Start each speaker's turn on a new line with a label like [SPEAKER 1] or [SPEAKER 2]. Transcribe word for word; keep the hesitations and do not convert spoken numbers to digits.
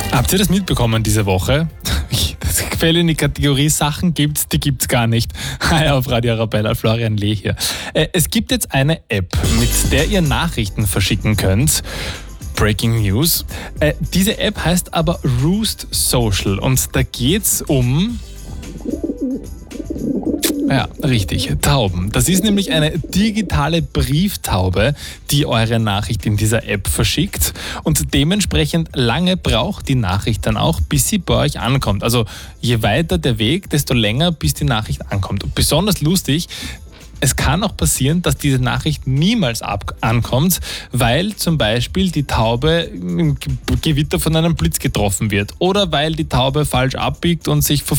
[SPEAKER 1] Habt ihr das mitbekommen diese Woche? Das gefällt in die Kategorie Sachen gibt's, die gibt's gar nicht. Hi auf Radio Arabella, Florian Lee hier. Es gibt jetzt eine App, mit der ihr Nachrichten verschicken könnt. Breaking News. Äh, diese App heißt aber Roost Social und da geht's um... Ja, richtig, Tauben. Das ist nämlich eine digitale Brieftaube, die eure Nachricht in dieser App verschickt und dementsprechend lange braucht die Nachricht dann auch, bis sie bei euch ankommt. Also je weiter der Weg, desto länger, bis die Nachricht ankommt. Und besonders lustig, es kann auch passieren, dass diese Nachricht niemals ab- ankommt, weil zum Beispiel die Taube im Gewitter von einem Blitz getroffen wird oder weil die Taube falsch abbiegt und sich